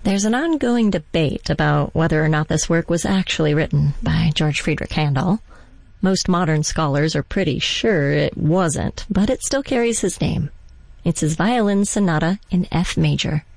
There's an ongoing debate about whether or not this work was actually written by George Friedrich Handel. Most modern scholars are pretty sure it wasn't, but it still carries his name. It's his violin sonata in F major.